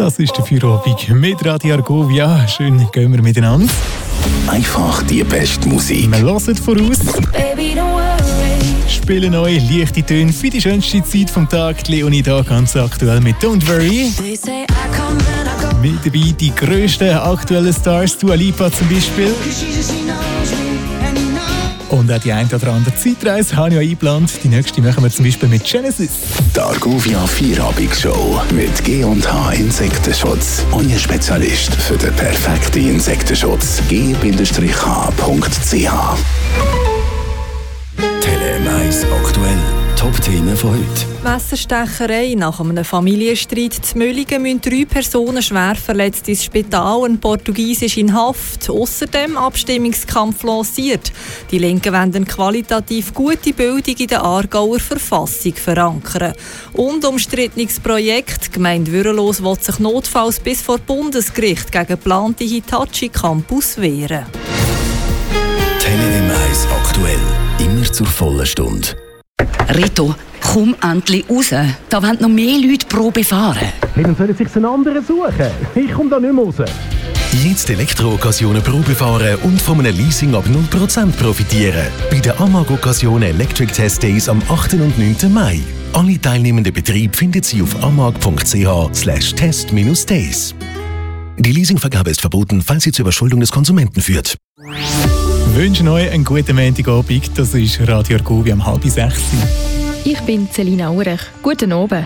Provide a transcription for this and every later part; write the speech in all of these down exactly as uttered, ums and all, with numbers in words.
Das ist der Feierabend mit Radio Argovia. Schön gehen wir miteinander. Einfach die beste Musik. Wir hören voraus. Baby, don't worry. Spielen neue leichte Töne für die schönste Zeit vom Tag. Leonie da ganz aktuell mit Don't Worry. Mit dabei die grössten aktuellen Stars, Dua Lipa zum Beispiel. Und auch die ein oder andere Zeitreise habe ich ja eingeplant. Die nächste machen wir zum Beispiel mit Genesis. Die Argovia Feierabend-Show mit G und H Insektenschutz. Euer Spezialist für den perfekten Insektenschutz. g Bindestrich h punkt c h. Tele eins aktuell. Top-Themen von heute. Messerstecherei. Nach einem Familienstreit zu Müllingen müssen drei Personen schwer verletzt ins Spital. Ein Portugies ist in Haft. Außerdem Abstimmungskampf lanciert. Die Linken wollen eine qualitativ gute Bildung in der Aargauer Verfassung verankern. Und umstrittenes Projekt. Die Gemeinde Würenlos will sich notfalls bis vor Bundesgericht gegen geplante Hitachi-Campus wehren. Tele eins aktuell. Immer zur vollen Stunde. Rito, komm endlich raus. Da wollen noch mehr Leute Probe fahren. Hey, dann sollen sich einen anderen suchen. Ich komme da nicht mehr raus. Jetzt Elektro-Occasionen Probe fahren und von einem Leasing ab null Prozent profitieren. Bei den Amag Occasion Electric Test Days am achten und neunten Mai. Alle teilnehmenden Betriebe finden Sie auf amag punkt c h slash test days. Die Leasingvergabe ist verboten, falls sie zur Überschuldung des Konsumenten führt. Ich wünsche euch einen guten Montagabend. Das ist Radio Argovia um halb sechs. Ich bin Selina Urech. Guten Abend.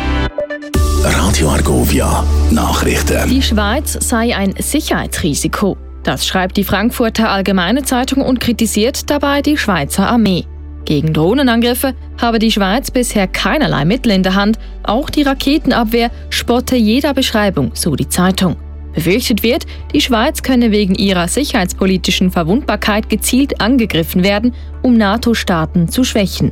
Radio Argovia Nachrichten. Die Schweiz sei ein Sicherheitsrisiko. Das schreibt die Frankfurter Allgemeine Zeitung und kritisiert dabei die Schweizer Armee. Gegen Drohnenangriffe habe die Schweiz bisher keinerlei Mittel in der Hand. Auch die Raketenabwehr spotte jeder Beschreibung, so die Zeitung. Befürchtet wird, die Schweiz könne wegen ihrer sicherheitspolitischen Verwundbarkeit gezielt angegriffen werden, um NATO-Staaten zu schwächen.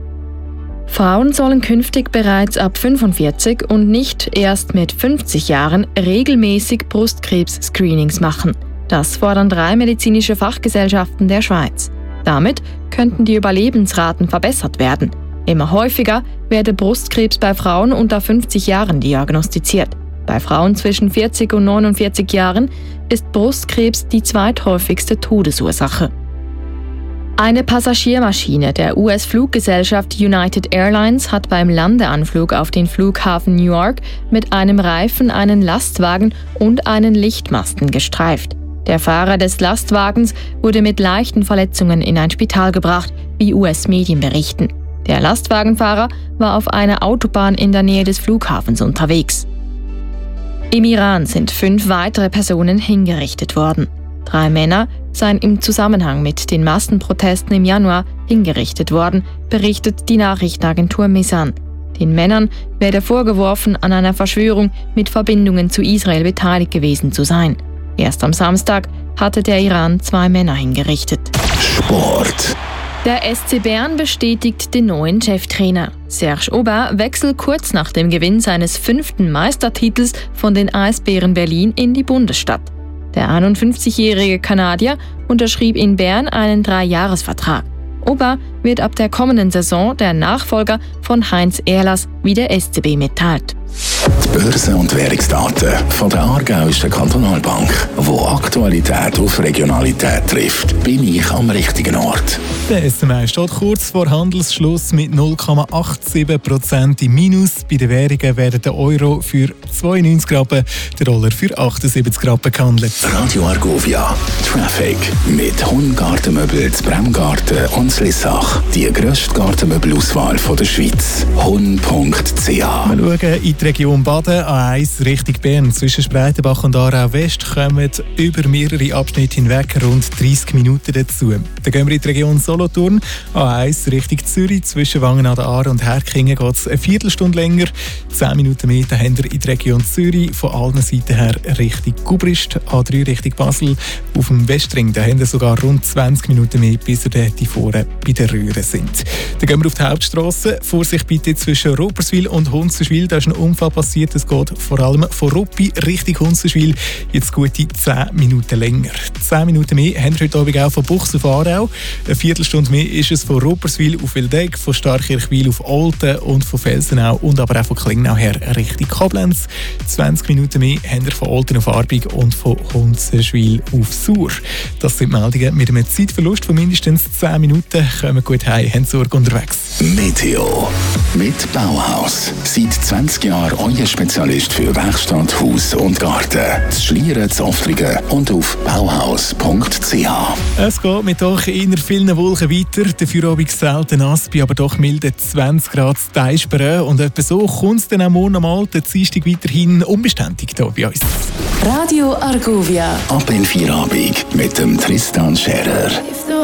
Frauen sollen künftig bereits ab fünfundvierzig und nicht erst mit fünfzig Jahren regelmäßig Brustkrebs-Screenings machen. Das fordern drei medizinische Fachgesellschaften der Schweiz. Damit könnten die Überlebensraten verbessert werden. Immer häufiger werde Brustkrebs bei Frauen unter fünfzig Jahren diagnostiziert. Bei Frauen zwischen vierzig und neunundvierzig Jahren ist Brustkrebs die zweithäufigste Todesursache. Eine Passagiermaschine der U S-Fluggesellschaft United Airlines hat beim Landeanflug auf den Flughafen Newark mit einem Reifen einen Lastwagen und einen Lichtmasten gestreift. Der Fahrer des Lastwagens wurde mit leichten Verletzungen in ein Spital gebracht, wie U S-Medien berichten. Der Lastwagenfahrer war auf einer Autobahn in der Nähe des Flughafens unterwegs. Im Iran sind fünf weitere Personen hingerichtet worden. Drei Männer seien im Zusammenhang mit den Massenprotesten im Januar hingerichtet worden, berichtet die Nachrichtenagentur Mesan. Den Männern werde vorgeworfen, an einer Verschwörung mit Verbindungen zu Israel beteiligt gewesen zu sein. Erst am Samstag hatte der Iran zwei Männer hingerichtet. Sport. Der S C Bern bestätigt den neuen Cheftrainer. Serge Aubin wechselt kurz nach dem Gewinn seines fünften Meistertitels von den Eisbären Berlin in die Bundesstadt. Der einundfünfzigjährige Kanadier unterschrieb in Bern einen Dreijahresvertrag. Aubin wird ab der kommenden Saison der Nachfolger von Heinz Ehrlas, wie der S C B mitteilt. Die Börse- und Währungsdaten von der Aargauischen Kantonalbank, wo Aktualität auf Regionalität trifft, bin ich am richtigen Ort. Der S M I steht kurz vor Handelsschluss mit null Komma siebenundachtzig Prozent im Minus. Bei den Währungen werden der Euro für zweiundneunzig Rappen, der Dollar für achtundsiebzig Rappen gehandelt. Radio Argovia Traffic mit Hun-Gartenmöbel zu Bremgarten und Slissach. Die grösste Gartenmöbelauswahl der Schweiz. hun punkt c h. Wir schauen in die Region Baden, A eins Richtung Bern. Zwischen Spreitenbach und Aarau West kommen über mehrere Abschnitte hinweg rund dreissig Minuten dazu. Dann gehen wir in die Region Solothurn. A eins Richtung Zürich. Zwischen Wangen an der Aare und Herkingen geht es eine Viertelstunde länger. Zehn Minuten mehr haben wir in der Region Zürich. Von allen Seiten her Richtung Gubrist. A drei Richtung Basel. Auf dem Westring da haben wir sogar rund zwanzig Minuten mehr, bis wir die vorne bei den Röhren sind. Dann gehen wir auf die Hauptstrasse. Vorsicht bitte zwischen Roperswil und Hunzerschwil. Da ist ein Unfall Unfall passiert. Es geht vor allem von Ruppi Richtung Hunzenschwil. Jetzt gute zehn Minuten länger. zehn Minuten mehr haben wir heute Abend auch von Buchs auf Aarau. Eine Viertelstunde mehr ist es von Rupperswil auf Wildeck, von Starkirchwil auf Olten und von Felsenau und aber auch von Klingnau her Richtung Koblenz. zwanzig Minuten mehr haben wir von Olten auf Arbig und von Hunzenschwil auf Sur. Das sind Meldungen mit einem Zeitverlust von mindestens zehn Minuten. Kommen gut heim, haben Sorge unterwegs. Meteo mit Bauhaus. Seit zwanzig Jahren euer Spezialist für Werkstatt, Haus und Garten. Das Schlieren, das Oftringen und auf bauhaus punkt c h. Es geht mit doch eher vielen Wolken weiter. Dafür habe ich selten nass, bei aber doch milde zwanzig Grad Teichberen. Und etwa so kommt es dann am Morgen am alten Dienstag weiterhin unbeständig hier bei uns. Radio Argovia. Ab in vier Abend mit dem Tristan Scherer.